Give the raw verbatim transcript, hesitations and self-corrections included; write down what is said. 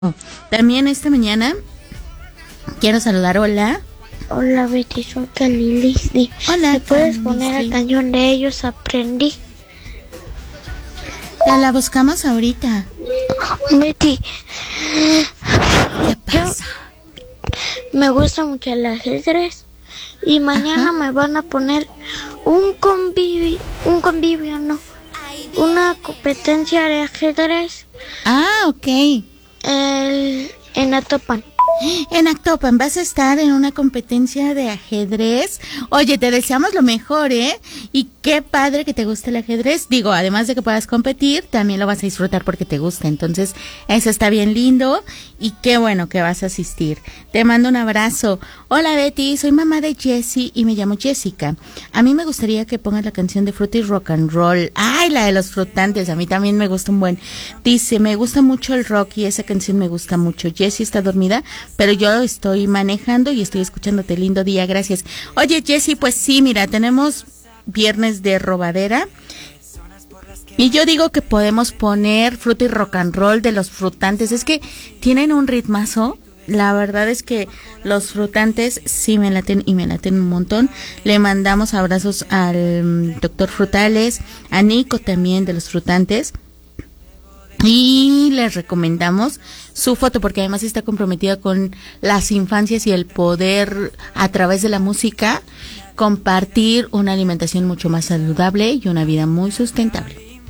También esta mañana quiero saludar, hola. Hola Betty, soy Calilisdi. Hola. ¿Me puedes Calilisdi. poner la canción de Ellos Aprendí? Ya la buscamos ahorita. Betty, ¿Qué pasa? me gusta mucho el ajedrez y mañana Ajá. me van a poner un convivio, un convivio, no, una competencia de ajedrez Ah, ok. el, en Atopan. En Actopan vas a estar en una competencia de ajedrez. Oye, te deseamos lo mejor, ¿eh? Y qué padre que te guste el ajedrez. Digo, además de que puedas competir, también lo vas a disfrutar porque te gusta. Entonces, eso está bien lindo y qué bueno que vas a asistir. Te mando un abrazo. Hola Betty, soy mamá de Jessie y me llamo Jessica. A mí me gustaría que pongas la canción de Fruity Rock and Roll. Ay, la de los frutantes, a mí también me gusta un buen. Dice, me gusta mucho el rock y esa canción me gusta mucho. Jessie está dormida, pero yo estoy manejando y estoy escuchándote. Lindo día, gracias. Oye, Jessie, pues sí, mira, tenemos viernes de robadera y yo digo que podemos poner Fruity Rock and Roll de los frutantes. Es que tienen un ritmazo. La verdad es que los frutantes sí me laten y me laten un montón. Le mandamos abrazos al doctor Frutales, a Nico también de los frutantes. Y les recomendamos su foto porque además está comprometida con las infancias y el poder a través de la música compartir una alimentación mucho más saludable y una vida muy sustentable.